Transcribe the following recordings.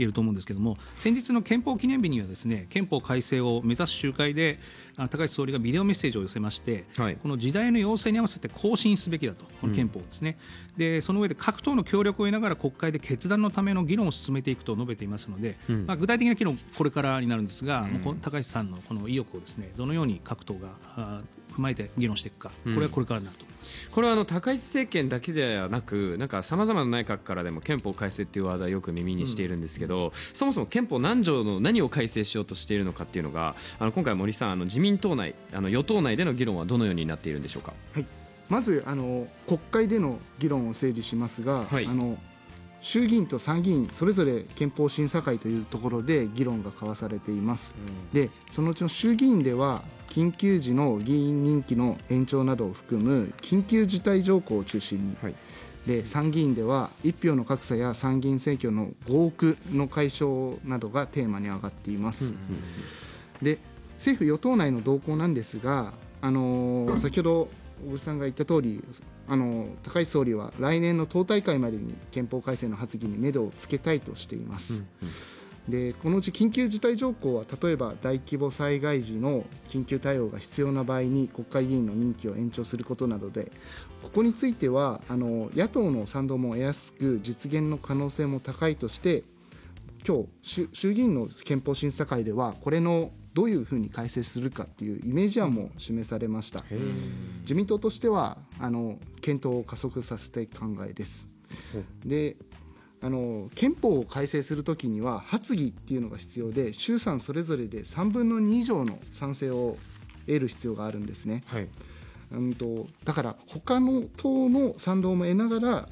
言えると思うんですけども、先日の憲法記念日にはですね、憲法改正を目指す集会で高市総理がビデオメッセージを寄せまして、この時代の要請に合わせて更新すべきだと、この憲法をですね、でその上で各党の協力を得ながら国会で決断のための議論を進めていくと述べていますので、具体的な議論これからになるんですが、高市さんのこの意欲をですね、どのように各党が踏まえて議論していくか、これはこれからになると思います。 これは高市政権だけではなく、さまざまな内閣からでも憲法改正っていうワードはよく耳にしているんですけど、そもそも憲法何条の何を改正しようとしているのかっていうのが、今回森さん、自民党内与党内での議論はどのようになっているんでしょうか。 はい、まず国会での議論を整理しますが、衆議院と参議院それぞれ憲法審査会というところで議論が交わされています。でそのうちの衆議院では緊急時の議員任期の延長などを含む緊急事態条項を中心に、で参議院では一票の格差や参議院選挙の合区の解消などがテーマに上がっています。で政府与党内の動向なんですが、先ほど小渕さんが言った通り、高市総理は来年の党大会までに憲法改正の発議に目処をつけたいとしています。でこのうち緊急事態条項は、例えば大規模災害時の緊急対応が必要な場合に国会議員の任期を延長することなどで、ここについては野党の賛同も得やすく実現の可能性も高いとして、今日衆議院の憲法審査会ではこれのどういうふうに改正するかっていうイメージ案も示されました。自民党としては検討を加速させたい考えです。で憲法を改正するときには発議っていうのが必要で、衆参それぞれで3分の2以上の賛成を得る必要があるんですね。だから他の党の賛同も得ながら、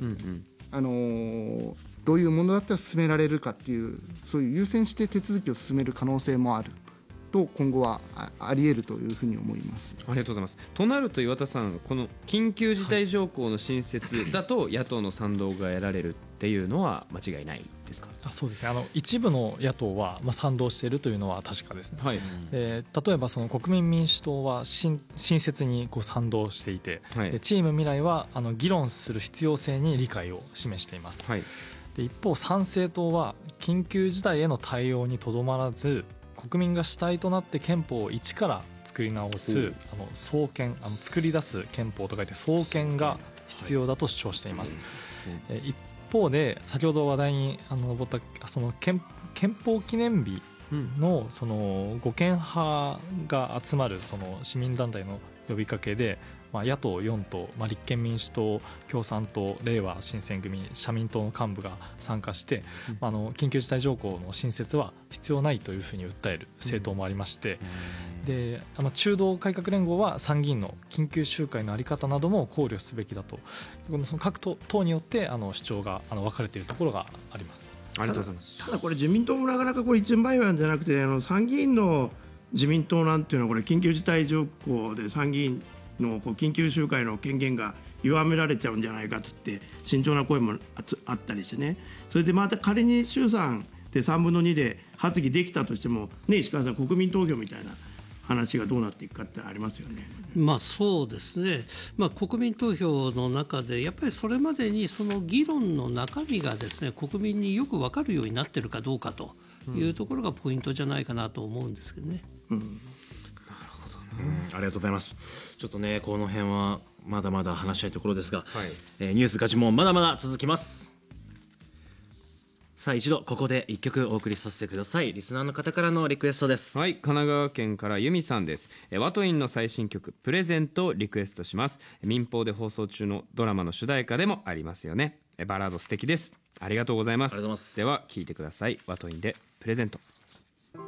どういうものだったら進められるかっていう、そういう優先して手続きを進める可能性もあると今後はあり得るというふうに思います。 ありがとうございます。となると岩田さん、この緊急事態条項の新設だと野党の賛同が得られるっていうのは間違いないですか。 そうですね、一部の野党は賛同しているというのは確かですね。で例えばその国民民主党は新設に賛同していて、でチーム未来は議論する必要性に理解を示しています。で一方参政党は緊急事態への対応にとどまらず、国民が主体となって憲法を一から作り直す創建、作り出す憲法と書いて創建が必要だと主張しています。一方で先ほど話題に上ったその憲法記念日のその護憲派が集まるその市民団体の呼びかけで、野党4党、立憲民主党、共産党、れいわ新選組、社民党の幹部が参加して、緊急事態条項の新設は必要ないというふうに訴える政党もありまして、で中道改革連合は参議院の緊急集会の在り方なども考慮すべきだと、その各党によって主張が分かれているところがあります。 ありがとうございます。 ただこれ自民党もなかなかこれ一枚岩じゃなくて、参議院の自民党なんていうのはこれ緊急事態条項で参議院の緊急集会の権限が弱められちゃうんじゃないかと言って慎重な声もあったりしてね、それでまた仮に衆参で3分の2で発議できたとしても、石川さん、国民投票みたいな話がどうなっていくかってありますよね。 そうですね、国民投票の中でやっぱりそれまでにその議論の中身がですね、国民によく分かるようになっているかどうかというところがポイントじゃないかなと思うんですけどね。 ありがとうございます。ちょっとね、この辺はまだまだ話したいところですが、ニュースガチ問まだまだ続きます。さあ一度ここで1曲お送りさせてください。リスナーの方からのリクエストです。 神奈川県から由美さんです。ワトインの最新曲プレゼントをリクエストします。民放で放送中のドラマの主題歌でもありますよね。バラード素敵です。ありがとうございます。では聴いてください。ワトインでプレゼント。